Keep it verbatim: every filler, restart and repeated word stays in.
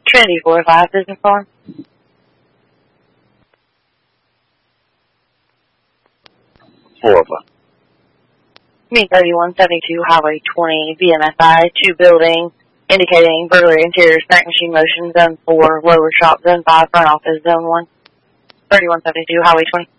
Trinity four five Business Farm. four oh five. Me thirty-one seventy-two Highway twenty, B M S I, two building, indicating burglary interior snack machine motion, zone four, lower shop, zone five, front office, zone one. thirty-one seventy-two Highway twenty.